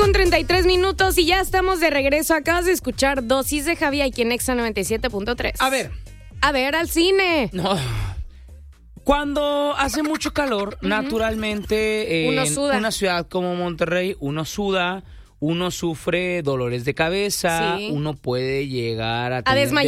8:33 y ya estamos de regreso. Acabas de escuchar Dosis de Javi aquí en Exa 97.3. A ver, al cine. No. Cuando hace mucho calor, naturalmente Uno suda. en una ciudad como Monterrey, uno suda, uno sufre dolores de cabeza, Sí. uno puede llegar a tener desmayar.